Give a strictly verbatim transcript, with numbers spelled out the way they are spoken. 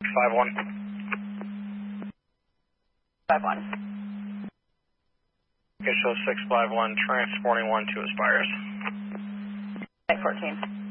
five one. five one. Okay, show six five one, transporting one to Aspires. Flight fourteen.